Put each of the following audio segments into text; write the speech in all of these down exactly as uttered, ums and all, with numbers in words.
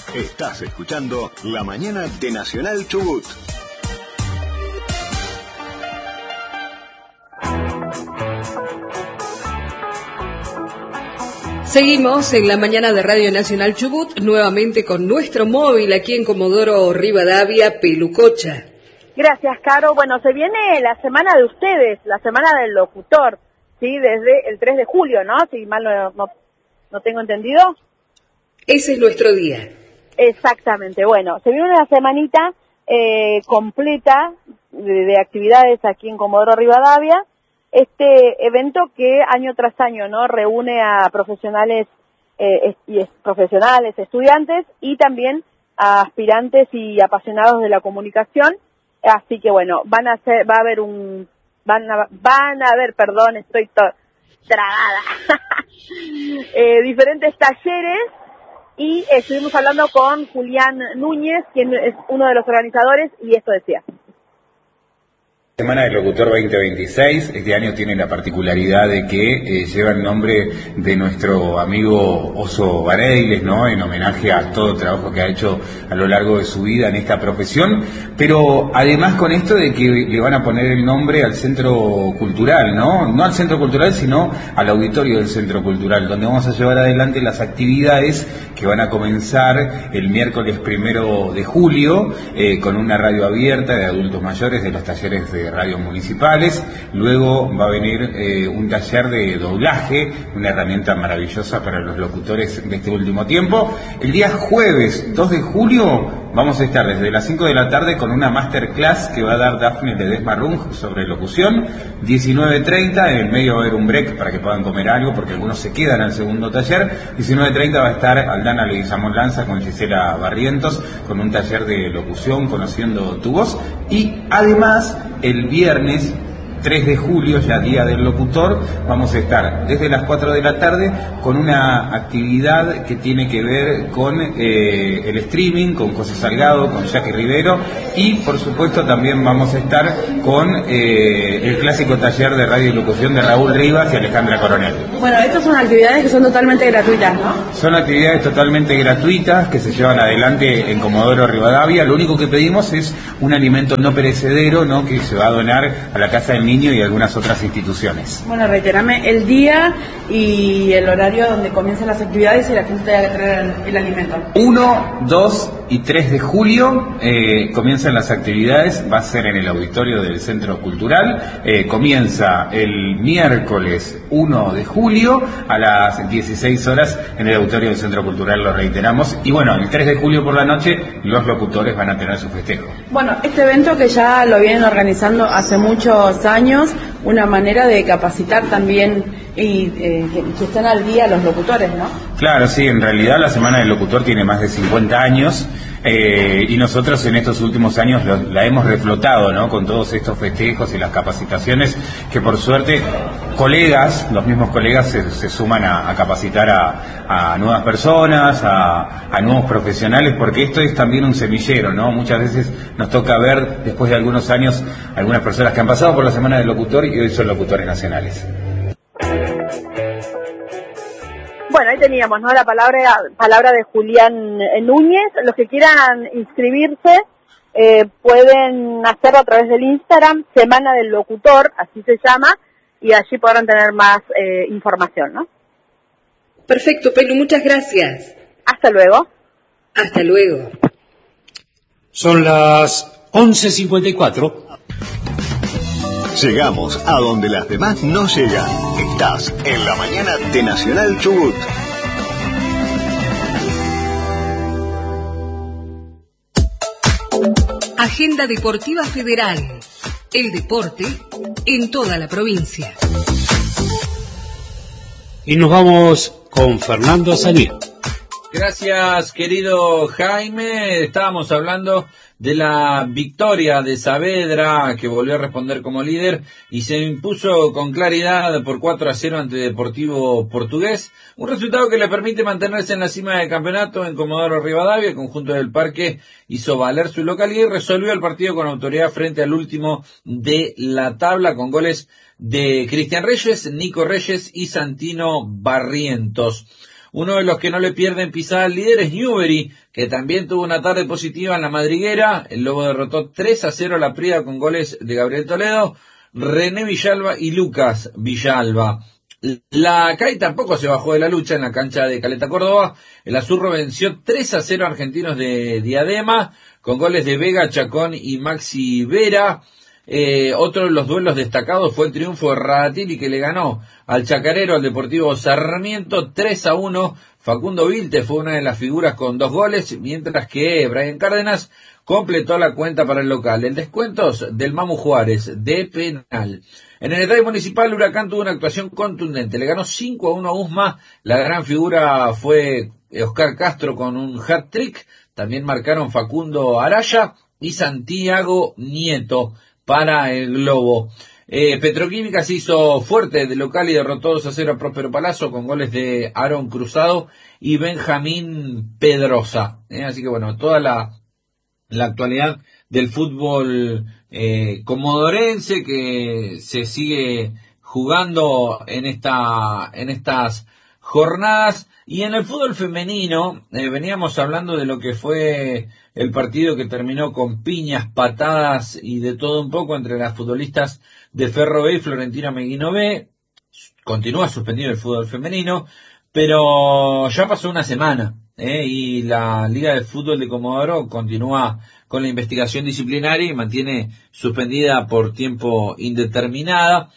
Estás escuchando La Mañana de Nacional Chubut. Seguimos en La Mañana de Radio Nacional Chubut, nuevamente con nuestro móvil aquí en Comodoro Rivadavia, Pelucocha. Gracias, Caro. Bueno, se viene la semana de ustedes, la semana del locutor, ¿sí? Desde el tres de julio, ¿no? Si mal no, no, no tengo entendido. Ese es nuestro día. Exactamente. Bueno, se viene una semanita eh, completa de, de actividades aquí en Comodoro Rivadavia. Este evento que año tras año, ¿no? Reúne a profesionales eh, y es, profesionales, estudiantes y también a aspirantes y apasionados de la comunicación. Así que bueno, van a ser, va a haber un, van a, van a haber, perdón, estoy to- tragada, eh, diferentes talleres y eh, estuvimos hablando con Julián Núñez, quien es uno de los organizadores, y esto decía. Semana del Locutor veinte veintiséis, este año tiene la particularidad de que eh, lleva el nombre de nuestro amigo Oso Bareiles, ¿no? En homenaje a todo el trabajo que ha hecho a lo largo de su vida en esta profesión, pero además con esto de que le van a poner el nombre al Centro Cultural, ¿no? No al Centro Cultural, sino al auditorio del Centro Cultural, donde vamos a llevar adelante las actividades que van a comenzar el miércoles primero de julio, eh, con una radio abierta de adultos mayores de los talleres de radios municipales. Luego va a venir eh, un taller de doblaje, una herramienta maravillosa para los locutores de este último tiempo. El día jueves dos de julio vamos a estar desde las cinco de la tarde con una masterclass que va a dar Dafne Ledesma Rung sobre locución. diecinueve treinta, en el medio va a haber un break para que puedan comer algo, porque algunos se quedan al segundo taller. diecinueve treinta va a estar Aldana Leguizamón Lanza con Gisela Barrientos, con un taller de locución, conociendo tu voz. Y además, el viernes tres de julio, ya día del locutor, vamos a estar desde las cuatro de la tarde con una actividad que tiene que ver con eh, el streaming, con José Salgado, con Jackie Rivero, y por supuesto también vamos a estar con eh, el clásico taller de radio y locución de Raúl Rivas y Alejandra Coronel. Bueno, estas son actividades que son totalmente gratuitas, ¿no? Son actividades totalmente gratuitas que se llevan adelante en Comodoro Rivadavia. Lo único que pedimos es un alimento no perecedero, ¿no? Que se va a donar a la Casa del Niño y algunas otras instituciones. Bueno, reiterame el día y el horario donde comienzan las actividades y la gente debe traer el, el alimento. uno, dos y tres de julio eh, comienzan las actividades, va a ser en el auditorio del Centro Cultural, eh, comienza el miércoles uno de julio a las dieciséis horas en el auditorio del Centro Cultural, lo reiteramos, y bueno, el tres de julio por la noche los locutores van a tener su festejo. Bueno, este evento que ya lo vienen organizando hace muchos años, una manera de capacitar también y eh, que, que estén al día los locutores, ¿no? Claro, sí, en realidad la Semana del Locutor tiene más de cincuenta años eh, y nosotros en estos últimos años lo, la hemos reflotado, ¿no? Con todos estos festejos y las capacitaciones que por suerte colegas, los mismos colegas se, se suman a, a capacitar a, a nuevas personas, a, a nuevos profesionales, porque esto es también un semillero, ¿no? Muchas veces nos toca ver, después de algunos años, algunas personas que han pasado por la Semana del Locutor y hoy son locutores nacionales. Bueno, ahí teníamos, ¿no? La palabra palabra de Julián Núñez. Los que quieran inscribirse eh, pueden hacerlo a través del Instagram, Semana del Locutor, así se llama, y allí podrán tener más eh, información, ¿no? Perfecto, Pelu, muchas gracias. Hasta luego. Hasta luego. Son las once cincuenta y cuatro. Llegamos a donde las demás no llegan. Estás en La Mañana de Nacional Chubut. Agenda Deportiva Federal. El deporte en toda la provincia. Y nos vamos con Fernando Sanín. Gracias, querido Jaime. Estábamos hablando de la victoria de Saavedra, que volvió a responder como líder y se impuso con claridad por cuatro a cero ante Deportivo Portugués. Un resultado que le permite mantenerse en la cima del campeonato en Comodoro Rivadavia. El conjunto del Parque hizo valer su localidad y resolvió el partido con autoridad frente al último de la tabla, con goles de Cristian Reyes, Nico Reyes y Santino Barrientos. Uno de los que no le pierden pisada al líder es Newbery, que también tuvo una tarde positiva en la madriguera. El Lobo derrotó tres a cero a la Prida con goles de Gabriel Toledo, René Villalba y Lucas Villalba. La C A I tampoco se bajó de la lucha en la cancha de Caleta Córdoba. El Azurro venció tres a cero a Argentinos de Diadema, con goles de Vega, Chacón y Maxi Vera. Eh, otro de los duelos destacados fue el triunfo de Radatili, que le ganó al Chacarero, al Deportivo Sarmiento, tres a uno. Facundo Vilte fue una de las figuras con dos goles, mientras que Brian Cárdenas completó la cuenta para el local. El descuento del Mamu Juárez, de penal. En el estadio municipal, Huracán tuvo una actuación contundente. Le ganó cinco a uno a Usma. La gran figura fue Oscar Castro con un hat-trick. También marcaron Facundo Araya y Santiago Nieto para el Globo. Eh, Petroquímica se hizo fuerte de local y derrotó dos a cero a Próspero Palazzo con goles de Aaron Cruzado y Benjamín Pedrosa. Eh, así que bueno, toda la, la actualidad del fútbol eh, comodorense que se sigue jugando en esta, en estas jornadas. Y en el fútbol femenino, eh, veníamos hablando de lo que fue el partido que terminó con piñas, patadas y de todo un poco entre las futbolistas de Ferro B y Florentina Meguino B. Continúa suspendido el fútbol femenino, pero ya pasó una semana, eh, y la Liga de Fútbol de Comodoro continúa con la investigación disciplinaria y mantiene suspendida por tiempo indeterminada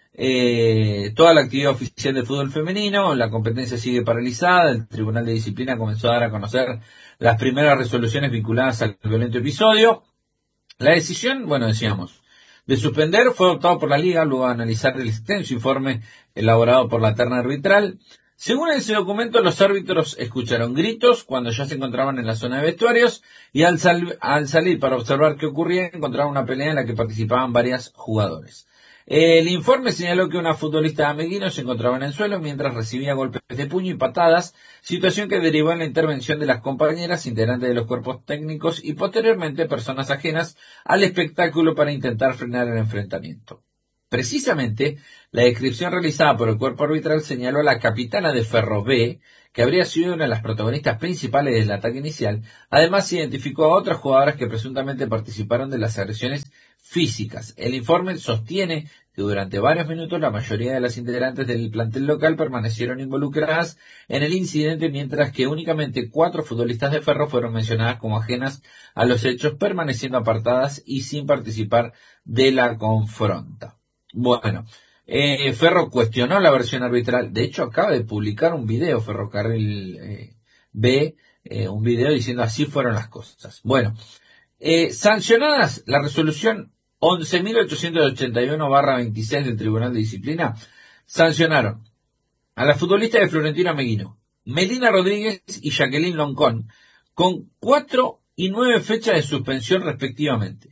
Eh, toda la actividad oficial del fútbol femenino. La competencia sigue paralizada. El Tribunal de Disciplina comenzó a dar a conocer las primeras resoluciones vinculadas al violento episodio. La decisión, bueno, decíamos, de suspender fue adoptada por la Liga luego de analizar el extenso informe elaborado por la terna arbitral. Según ese documento, los árbitros escucharon gritos cuando ya se encontraban en la zona de vestuarios y al, sal- al salir para observar qué ocurría encontraron una pelea en la que participaban varias jugadores. El informe señaló que una futbolista de Ameguino se encontraba en el suelo mientras recibía golpes de puño y patadas, situación que derivó en la intervención de las compañeras, integrantes de los cuerpos técnicos y posteriormente personas ajenas al espectáculo para intentar frenar el enfrentamiento. Precisamente, la descripción realizada por el cuerpo arbitral señaló a la capitana de Ferro B, que habría sido una de las protagonistas principales del ataque inicial. Además, se identificó a otras jugadoras que presuntamente participaron de las agresiones físicas. El informe sostiene que durante varios minutos la mayoría de las integrantes del plantel local permanecieron involucradas en el incidente, mientras que únicamente cuatro futbolistas de Ferro fueron mencionadas como ajenas a los hechos, permaneciendo apartadas y sin participar de la confronta. Bueno, eh, Ferro cuestionó la versión arbitral. De hecho, acaba de publicar un video, Ferrocarril eh, B, eh, un video diciendo así fueron las cosas. Bueno, eh, sancionadas la resolución once mil ochocientos ochenta y uno barra veintiséis del Tribunal de Disciplina, sancionaron a la futbolista de Florentina Meguino, Melina Rodríguez y Jacqueline Loncón, con cuatro y nueve fechas de suspensión respectivamente.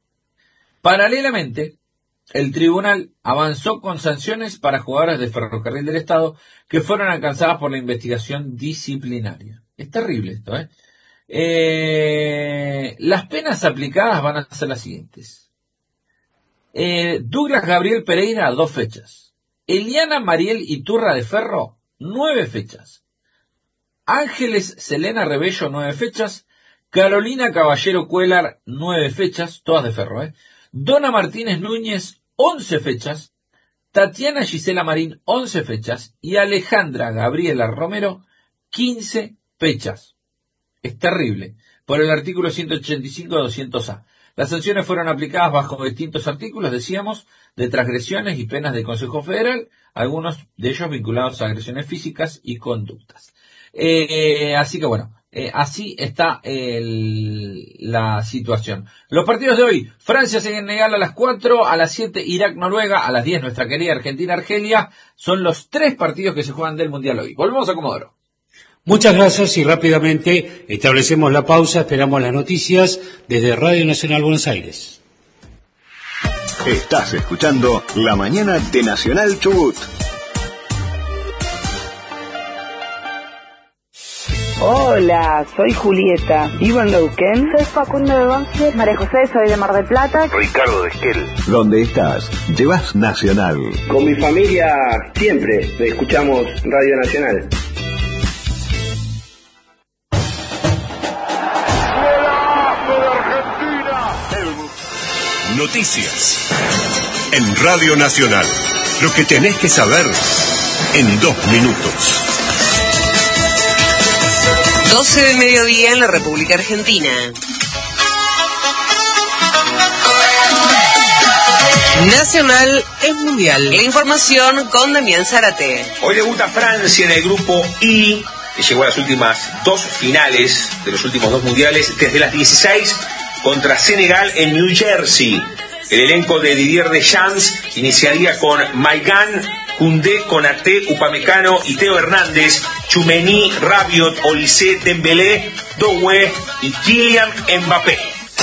Paralelamente, el tribunal avanzó con sanciones para jugadoras de Ferrocarril del Estado que fueron alcanzadas por la investigación disciplinaria. Es terrible esto, ¿eh? eh las penas aplicadas van a ser las siguientes. Eh, Douglas Gabriel Pereira, dos fechas. Eliana Mariel Iturra de Ferro, nueve fechas. Ángeles Selena Rebello, nueve fechas. Carolina Caballero Cuellar, nueve fechas, todas de Ferro, ¿eh? Dona Martínez Núñez, once fechas. Tatiana Gisela Marín, once fechas. Y Alejandra Gabriela Romero, quince fechas. Es terrible. Por el artículo ciento ochenta y cinco doscientos A. Las sanciones fueron aplicadas bajo distintos artículos, decíamos, de transgresiones y penas del Consejo Federal, algunos de ellos vinculados a agresiones físicas y conductas. Eh, así que bueno, eh, así está el, la situación. Los partidos de hoy: Francia Senegal a las cuatro, a las siete Irak Noruega, a las diez nuestra querida Argentina Argelia. Son los tres partidos que se juegan del Mundial hoy. Volvemos a Comodoro. Muchas gracias y rápidamente establecemos la pausa, esperamos las noticias desde Radio Nacional Buenos Aires. Estás escuchando La Mañana de Nacional Chubut. Hola, soy Julieta, vivo en Neuquén. Soy Facundo de Banfield. María José, soy de Mar del Plata. Ricardo de Esquel. Donde estás, llevas Nacional. Con mi familia siempre escuchamos Radio Nacional. Noticias. En Radio Nacional. Lo que tenés que saber en dos minutos. doce del mediodía en la República Argentina. Nacional es mundial. La información con Damián Zárate. Hoy debuta Francia en el grupo I, que llegó a las últimas dos finales de los últimos dos mundiales, desde las dieciséis contra Senegal en New Jersey. El elenco de Didier Deschamps iniciaría con Maignan, Koundé, Konaté, Upamecano y Teo Hernández, Tchouaméni, Rabiot, Olise, Dembélé, Doué y Kylian Mbappé.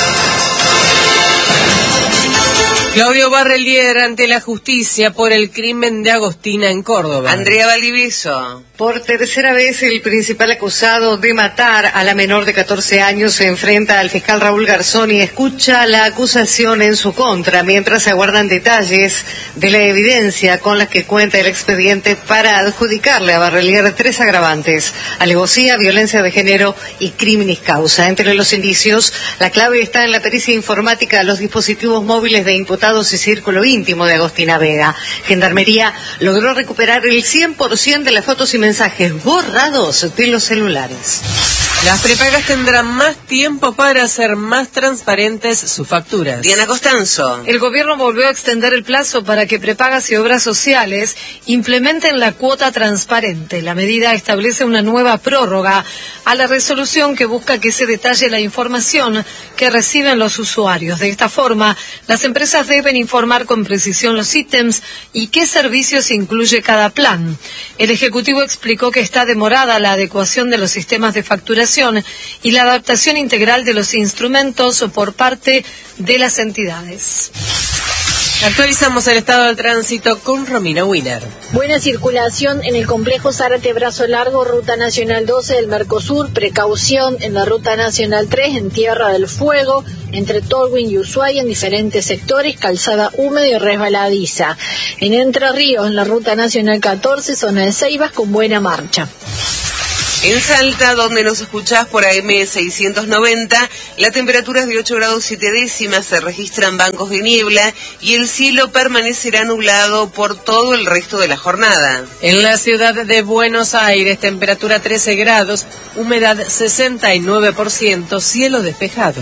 Claudio Barrelier ante la justicia por el crimen de Agostina en Córdoba. Andrea Valdivieso. Por tercera vez, el principal acusado de matar a la menor de catorce años se enfrenta al fiscal Raúl Garzón y escucha la acusación en su contra, mientras se aguardan detalles de la evidencia con las que cuenta el expediente para adjudicarle a Barrelier tres agravantes: alevosía, violencia de género y criminis causa. Entre los indicios, la clave está en la pericia informática de los dispositivos móviles de imputados y círculo íntimo de Agostina Vega. Gendarmería logró recuperar el cien por ciento de las fotos y mensajes borrados de los celulares. Las prepagas tendrán más tiempo para hacer más transparentes sus facturas. Diana Costanzo. El gobierno volvió a extender el plazo para que prepagas y obras sociales implementen la cuota transparente. La medida establece una nueva prórroga a la resolución que busca que se detalle la información que reciben los usuarios. De esta forma, las empresas deben informar con precisión los ítems y qué servicios incluye cada plan. El Ejecutivo explicó que está demorada la adecuación de los sistemas de facturación y la adaptación integral de los instrumentos por parte de las entidades. Actualizamos el estado del tránsito con Romina Wiener. Buena circulación en el complejo Zárate Brazo Largo, Ruta Nacional doce del Mercosur. Precaución en la Ruta Nacional tres en Tierra del Fuego, entre Tolwyn y Ushuaia en diferentes sectores, calzada húmeda y resbaladiza. En Entre Ríos, en la Ruta Nacional catorce, zona de Ceibas, con buena marcha. En Salta, donde nos escuchás por A M seiscientos noventa, la temperatura es de ocho grados siete décimas, se registran bancos de niebla y el cielo permanecerá nublado por todo el resto de la jornada. En la ciudad de Buenos Aires, temperatura trece grados, humedad sesenta y nueve por ciento, cielo despejado.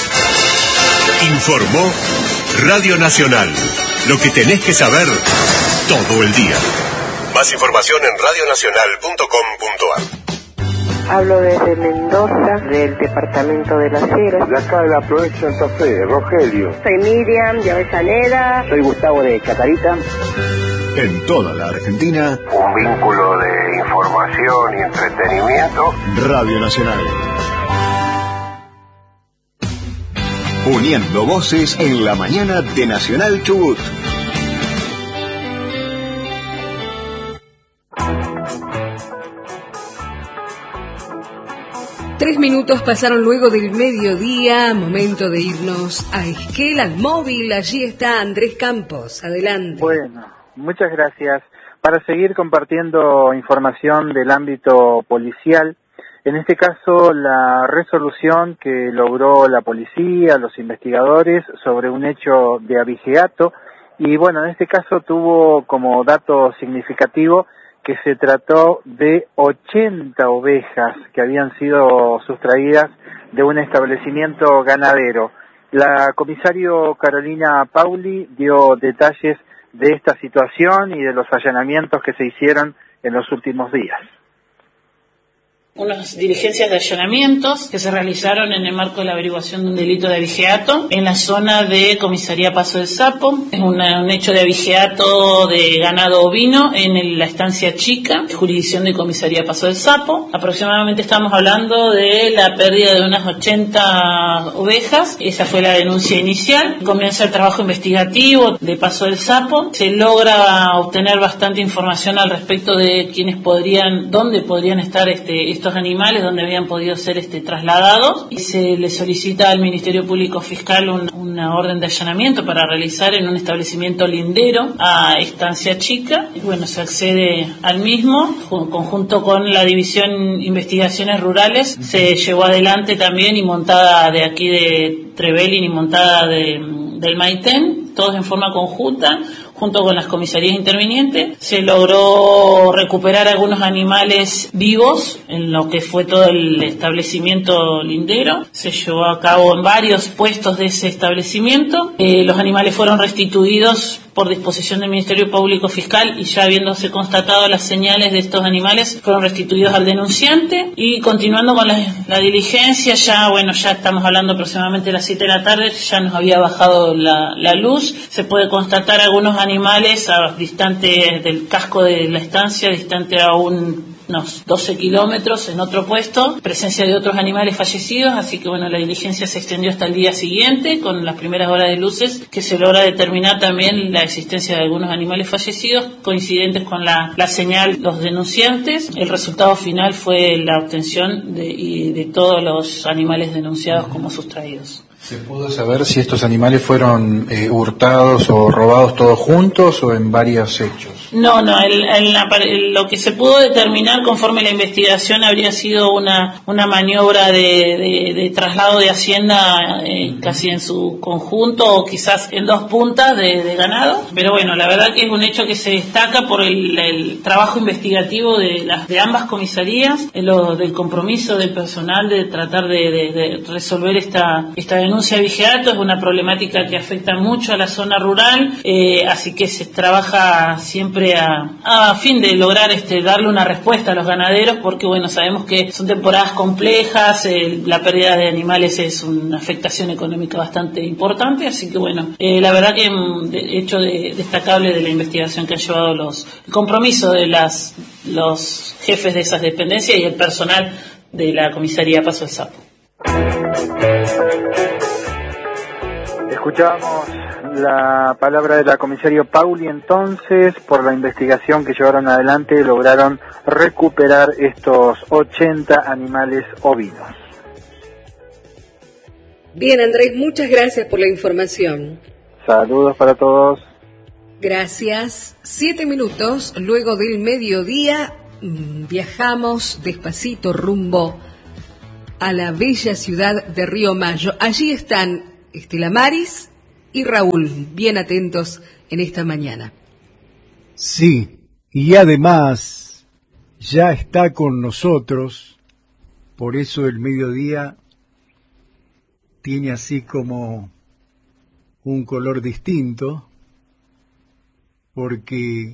Informó Radio Nacional. Lo que tenés que saber todo el día. Más información en radio nacional punto com punto a r. Hablo desde Mendoza, del departamento de Las Heras. De acá de la provincia de Santa Fe, Rogelio. Soy Miriam de Avellaneda. Soy Gustavo de Chacarita. En toda la Argentina, un vínculo de información y entretenimiento. Radio Nacional. Uniendo voces en la mañana de Nacional Chubut. Tres minutos pasaron luego del mediodía, momento de irnos a Esquel, al móvil. Allí está Andrés Campos, adelante. Bueno, muchas gracias. Para seguir compartiendo información del ámbito policial, en este caso la resolución que logró la policía, los investigadores, sobre un hecho de abigeato, y bueno, en este caso tuvo como dato significativo que se trató de ochenta ovejas que habían sido sustraídas de un establecimiento ganadero. La comisario Carolina Pauli dio detalles de esta situación y de los allanamientos que se hicieron en los últimos días. Unas diligencias de allanamientos que se realizaron en el marco de la averiguación de un delito de abigeato en la zona de Comisaría Paso del Sapo. Es una, un hecho de abigeato de ganado ovino en el, la estancia chica, jurisdicción de Comisaría Paso del Sapo. Aproximadamente estamos hablando de la pérdida de unas ochenta ovejas. Esa fue la denuncia inicial. Comienza el trabajo investigativo de Paso del Sapo. Se logra obtener bastante información al respecto de quiénes podrían, dónde podrían estar este estos animales, donde habían podido ser este trasladados, y se le solicita al Ministerio Público Fiscal un, una orden de allanamiento para realizar en un establecimiento lindero a Estancia Chica, y bueno, se accede al mismo, conjunto con la División Investigaciones Rurales, se llevó adelante también, y montada de aquí de Trevelin y montada de del Maitén, todos en forma conjunta, junto con las comisarías intervinientes. Se logró recuperar algunos animales vivos en lo que fue todo el establecimiento lindero. Se llevó a cabo en varios puestos de ese establecimiento. Eh, los animales fueron restituidos por disposición del Ministerio Público Fiscal y ya habiéndose constatado las señales de estos animales, fueron restituidos al denunciante. Y continuando con la, la diligencia, ya bueno, ya estamos hablando aproximadamente de las siete de la tarde, ya nos había bajado la, la luz. Se puede constatar algunos animales a, distante del casco de la estancia, distante a un unos doce kilómetros en otro puesto, presencia de otros animales fallecidos, así que bueno, la diligencia se extendió hasta el día siguiente con las primeras horas de luces, que se logra determinar también la existencia de algunos animales fallecidos coincidentes con la, la señal los denunciantes. El resultado final fue la obtención de, y de todos los animales denunciados como sustraídos. ¿Se pudo saber si estos animales fueron eh, hurtados o robados todos juntos o en varios hechos? No, no, el, el, el, lo que se pudo determinar conforme la investigación habría sido una, una maniobra de, de, de traslado de hacienda eh, casi en su conjunto o quizás en dos puntas de, de ganado, pero bueno, la verdad que es un hecho que se destaca por el, el trabajo investigativo de, las, de ambas comisarías, el, lo, del compromiso del personal de tratar de, de, de resolver esta, esta denuncia de vigiato. Es una problemática que afecta mucho a la zona rural, eh, así que se trabaja siempre A, a fin de lograr este darle una respuesta a los ganaderos, porque bueno, sabemos que son temporadas complejas, eh, la pérdida de animales es una afectación económica bastante importante, así que bueno, eh, la verdad que de, hecho de, destacable de la investigación que han llevado los el compromiso de las los jefes de esas dependencias y el personal de la comisaría Paso del Sapo. Escuchamos la palabra de la comisario Pauli. Entonces, por la investigación que llevaron adelante, lograron recuperar estos ochenta animales ovinos. Bien, Andrés, muchas gracias por la información. Saludos para todos. Gracias. Siete minutos luego del mediodía, viajamos despacito rumbo a la bella ciudad de Río Mayo. Allí están Estela Maris y Raúl, bien atentos en esta mañana. Sí, y además ya está con nosotros, por eso el mediodía tiene así como un color distinto, porque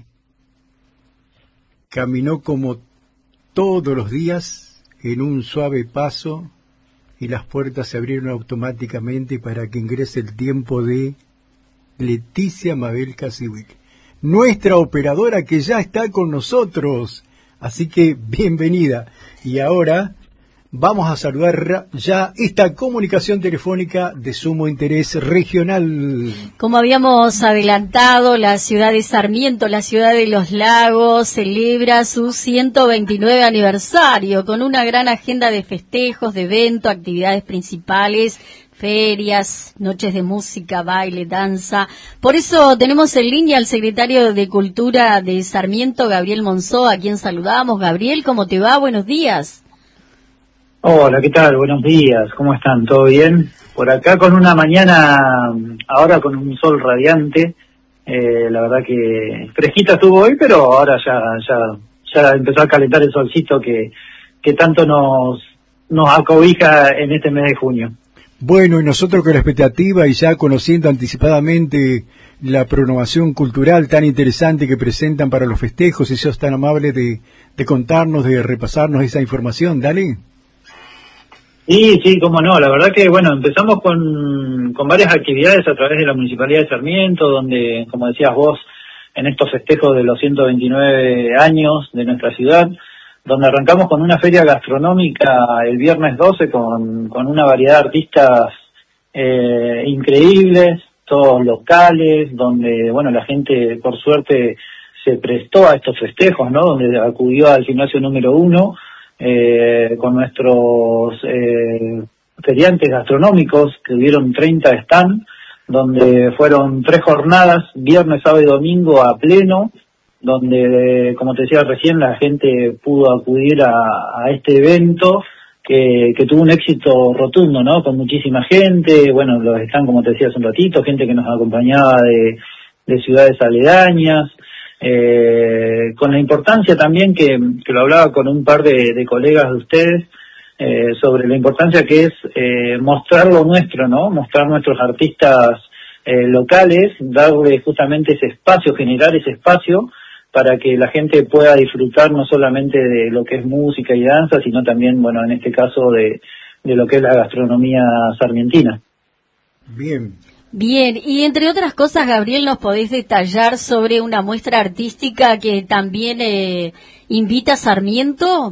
caminó como todos los días en un suave paso y las puertas se abrieron automáticamente para que ingrese el tiempo de Leticia Mabel Casiwil, nuestra operadora que ya está con nosotros. Así que bienvenida. Y ahora vamos a saludar ya esta comunicación telefónica de sumo interés regional. Como habíamos adelantado, la ciudad de Sarmiento, la ciudad de los lagos, celebra su ciento veintinueve aniversario con una gran agenda de festejos, de eventos, actividades principales, ferias, noches de música, baile, danza. Por eso tenemos en línea al secretario de Cultura de Sarmiento, Gabriel Monzó, a quien saludamos. Gabriel, ¿cómo te va? Buenos días. Hola, ¿qué tal? Buenos días, ¿cómo están? ¿Todo bien? Por acá con una mañana, ahora con un sol radiante, eh, la verdad que fresquita estuvo hoy, pero ahora ya ya ya empezó a calentar el solcito que, que tanto nos, nos acobija en este mes de junio. Bueno, y nosotros con la expectativa y ya conociendo anticipadamente la programación cultural tan interesante que presentan para los festejos, y sos tan amable de, de contarnos, de repasarnos esa información, dale. Sí, sí, cómo no, la verdad que bueno, empezamos con, con varias actividades a través de la Municipalidad de Sarmiento, donde, como decías vos, en estos festejos de los ciento veintinueve años de nuestra ciudad, donde arrancamos con una feria gastronómica el viernes doce con, con una variedad de artistas eh, increíbles, todos locales, donde, bueno, la gente, por suerte, se prestó a estos festejos, ¿no? Donde acudió al gimnasio número uno, Eh, con nuestros eh, feriantes gastronómicos, que hubieron treinta stand, donde fueron tres jornadas, viernes, sábado y domingo a pleno, donde, como te decía recién, la gente pudo acudir a, a este evento que, que tuvo un éxito rotundo, ¿no? Con muchísima gente, bueno, los están, como te decía hace un ratito, gente que nos acompañaba de, de ciudades aledañas, eh, con la importancia también que, que lo hablaba con un par de, de colegas de ustedes, eh, sobre la importancia que es eh, mostrar lo nuestro, ¿no? Mostrar nuestros artistas eh, locales, darle justamente ese espacio, generar ese espacio, para que la gente pueda disfrutar no solamente de lo que es música y danza, sino también, bueno, en este caso de, de lo que es la gastronomía sarmientina. Bien. Bien, y entre otras cosas, Gabriel, ¿nos podés detallar sobre una muestra artística que también eh, invita a Sarmiento?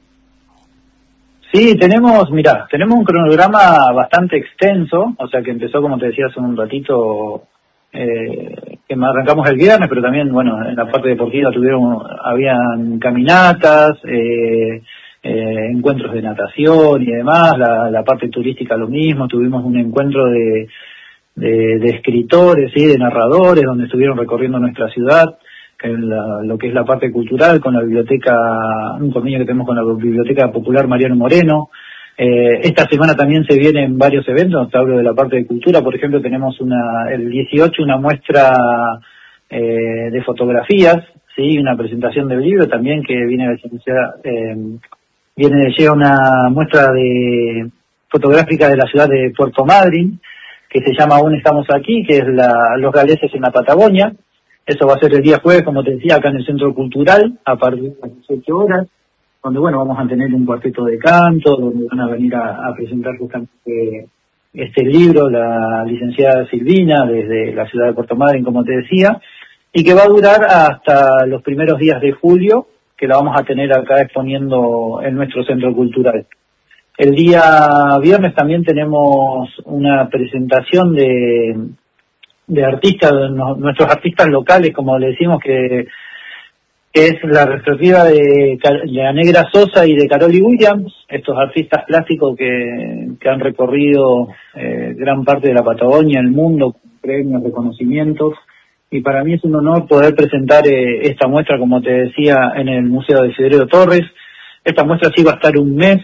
Sí, tenemos, mirá, tenemos un cronograma bastante extenso, o sea que empezó, como te decía hace un ratito, Eh, que arrancamos el viernes, pero también, bueno, en la parte deportiva tuvieron, habían caminatas, eh, eh, encuentros de natación y demás, la, la parte turística lo mismo, tuvimos un encuentro de, de, de escritores, sí, de narradores, donde estuvieron recorriendo nuestra ciudad, que es la, lo que es la parte cultural, con la biblioteca, un convenio que tenemos con la Biblioteca Popular Mariano Moreno. Eh, esta semana también se vienen varios eventos, te hablo de la parte de cultura, por ejemplo tenemos una, el dieciocho una muestra eh, de fotografías, sí, una presentación del libro también que viene de eh, viene de lleva una muestra de fotográfica de la ciudad de Puerto Madryn, que se llama Aún estamos aquí, que es la, los galeses en la Patagonia. Eso va a ser el día jueves, como te decía, acá en el Centro Cultural, a partir de las dieciocho horas. Donde, bueno, vamos a tener un cuarteto de canto, donde van a venir a, a presentar justamente este libro, la licenciada Silvina, desde la ciudad de Puerto Madryn, como te decía, y que va a durar hasta los primeros días de julio, que la vamos a tener acá exponiendo en nuestro centro cultural. El día viernes también tenemos una presentación de, de artistas, no, nuestros artistas locales, como le decimos, que que es la retrospectiva de, de La Negra Sosa y de Caroli Williams, estos artistas plásticos que, que han recorrido eh, gran parte de la Patagonia, el mundo, con premios, reconocimientos, y para mí es un honor poder presentar eh, esta muestra, como te decía, en el Museo de Isidro Torres. Esta muestra sí va a estar un mes,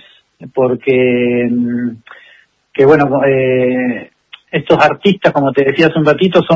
porque, que bueno, eh, estos artistas, como te decía hace un ratito, son